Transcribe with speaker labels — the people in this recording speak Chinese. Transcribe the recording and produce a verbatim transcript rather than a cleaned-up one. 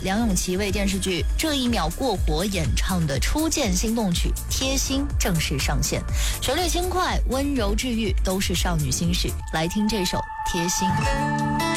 Speaker 1: 梁咏琪为电视剧《这一秒过火》演唱的初见心动曲《贴心》正式上线，旋律轻快、温柔治愈，都是少女心事。来听这首《贴心》。